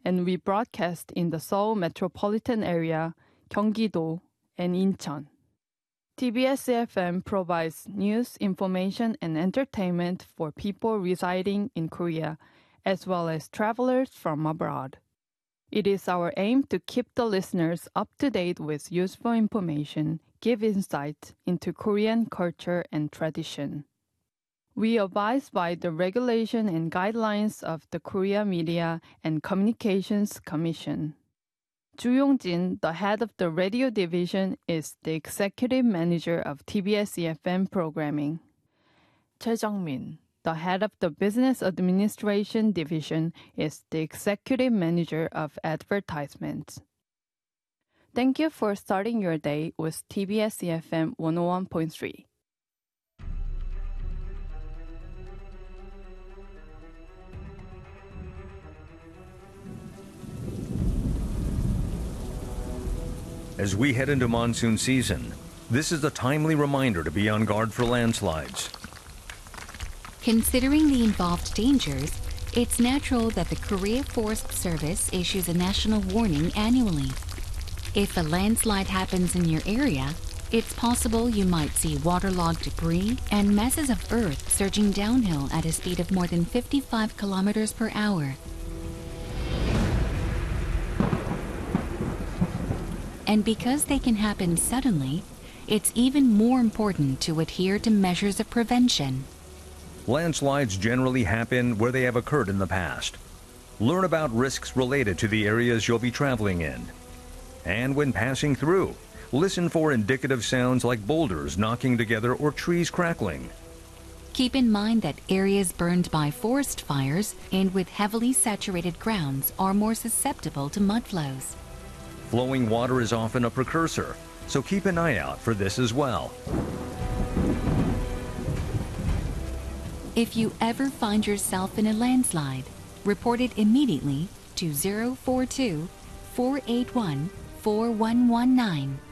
and we broadcast in the Seoul metropolitan area, Gyeonggi-do, and Incheon. TBS EFM provides news, information, and entertainment for people residing in Korea, as well as travelers from abroad. It is our aim to keep the listeners up to date with useful information, give insight into Korean culture and tradition. We abide by the regulation and guidelines of the Korea Media and Communications Commission. Ju Yong-jin, the head of the radio division, is the executive manager of TBS EFM programming. Choi Jung-min, the head of the business administration division, is the executive manager of advertisements. Thank you for starting your day with TBS EFM 101.3. As we head into monsoon season, this is a timely reminder to be on guard for landslides. Considering the involved dangers, it's natural that the Korea Forest Service issues a national warning annually. If a landslide happens in your area, it's possible you might see waterlogged debris and masses of earth surging downhill at a speed of more than 55 kilometers per hour. And because they can happen suddenly, it's even more important to adhere to measures of prevention. Landslides generally happen where they have occurred in the past. Learn about risks related to the areas you'll be traveling in. And when passing through, listen for indicative sounds like boulders knocking together or trees crackling. Keep in mind that areas burned by forest fires and with heavily saturated grounds are more susceptible to mud flows. Flowing water is often a precursor, so keep an eye out for this as well. If you ever find yourself in a landslide, report it immediately to 042-481-4119.